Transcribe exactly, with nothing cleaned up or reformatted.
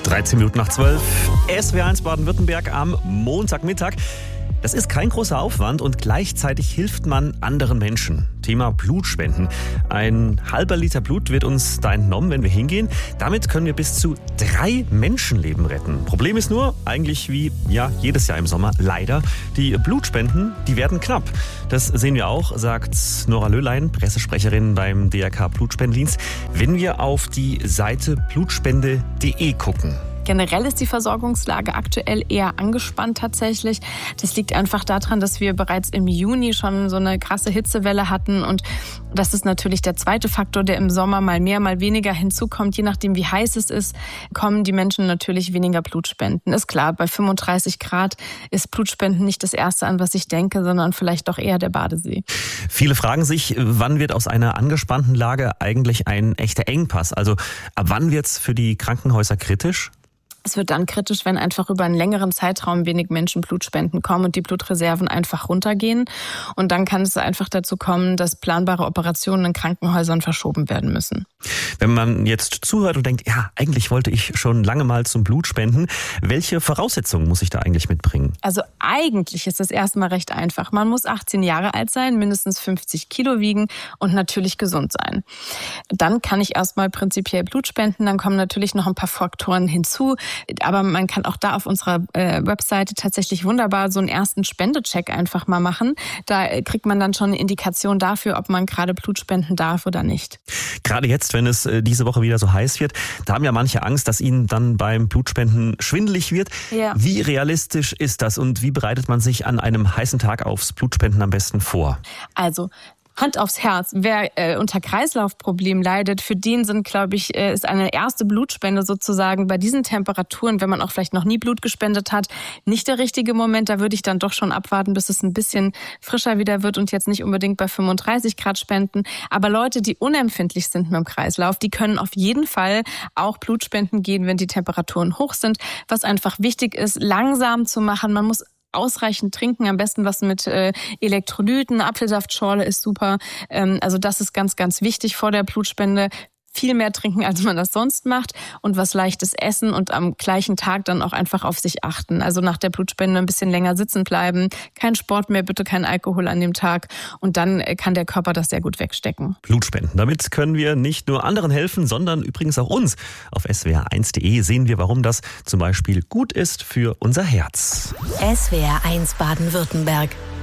dreizehn Minuten nach zwölf. S W R eins Baden-Württemberg am Montagmittag. Das ist kein großer Aufwand und gleichzeitig hilft man anderen Menschen. Thema Blutspenden. Ein halber Liter Blut wird uns da entnommen, wenn wir hingehen. Damit können wir bis zu drei Menschenleben retten. Problem ist nur, eigentlich wie ja jedes Jahr im Sommer, leider, die Blutspenden, die werden knapp. Das sehen wir auch, sagt Nora Löhlein, Pressesprecherin beim D R K Blutspendendienst, wenn wir auf die Seite blutspende punkt de gucken. Generell ist die Versorgungslage aktuell eher angespannt tatsächlich. Das liegt einfach daran, dass wir bereits im Juni schon so eine krasse Hitzewelle hatten. Und das ist natürlich der zweite Faktor, der im Sommer mal mehr, mal weniger hinzukommt. Je nachdem, wie heiß es ist, kommen die Menschen natürlich weniger Blutspenden. Ist klar, bei fünfunddreißig Grad ist Blutspenden nicht das Erste, an was ich denke, sondern vielleicht doch eher der Badesee. Viele fragen sich, wann wird aus einer angespannten Lage eigentlich ein echter Engpass? Also ab wann wird es für die Krankenhäuser kritisch? Es wird dann kritisch, wenn einfach über einen längeren Zeitraum wenig Menschen Blutspenden kommen und die Blutreserven einfach runtergehen. Und dann kann es einfach dazu kommen, dass planbare Operationen in Krankenhäusern verschoben werden müssen. Wenn man jetzt zuhört und denkt, ja, eigentlich wollte ich schon lange mal zum Blutspenden, welche Voraussetzungen muss ich da eigentlich mitbringen? Also eigentlich ist es erstmal recht einfach. Man muss achtzehn Jahre alt sein, mindestens fünfzig Kilo wiegen und natürlich gesund sein. Dann kann ich erstmal prinzipiell Blut spenden. Dann kommen natürlich noch ein paar Faktoren hinzu. Aber man kann auch da auf unserer äh, Webseite tatsächlich wunderbar so einen ersten Spendecheck einfach mal machen. Da äh, kriegt man dann schon eine Indikation dafür, ob man gerade Blut spenden darf oder nicht. Gerade jetzt, wenn es äh, diese Woche wieder so heiß wird, da haben ja manche Angst, dass ihnen dann beim Blutspenden schwindelig wird. Ja. Wie realistisch ist das und wie bereitet man sich an einem heißen Tag aufs Blutspenden am besten vor? Also Hand aufs Herz, wer äh, unter Kreislaufproblemen leidet, für den sind, glaube ich, äh, ist eine erste Blutspende sozusagen bei diesen Temperaturen, wenn man auch vielleicht noch nie Blut gespendet hat, nicht der richtige Moment. Da würde ich dann doch schon abwarten, bis es ein bisschen frischer wieder wird und jetzt nicht unbedingt bei fünfunddreißig Grad spenden. Aber Leute, die unempfindlich sind mit dem Kreislauf, die können auf jeden Fall auch Blutspenden gehen, wenn die Temperaturen hoch sind. Was einfach wichtig ist, langsam zu machen. Man muss ausreichend trinken, am besten was mit äh, Elektrolyten, Apfelsaftschorle ist super. Ähm, also das ist ganz, ganz wichtig vor der Blutspende. Viel mehr trinken, als man das sonst macht und was Leichtes essen und am gleichen Tag dann auch einfach auf sich achten. Also nach der Blutspende ein bisschen länger sitzen bleiben, kein Sport mehr, bitte kein Alkohol an dem Tag und dann kann der Körper das sehr gut wegstecken. Blutspenden. Damit können wir nicht nur anderen helfen, sondern übrigens auch uns. Auf S W R eins punkt de sehen wir, warum das zum Beispiel gut ist für unser Herz. S W R eins Baden-Württemberg.